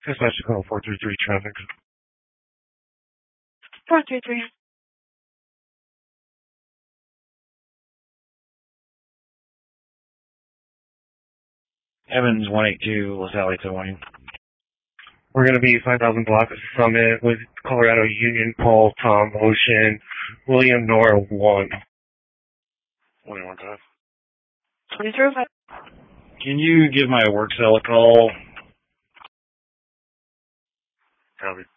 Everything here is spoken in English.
Dispatch to call 433 traffic. 433. Evans 182, LaSalle to Wayne. We're going to be 5,000 blocks Summit with Colorado Union, Paul, Tom, Ocean, William, Nora, 1. 115. 2005. Can you give my work cell a call? Copy.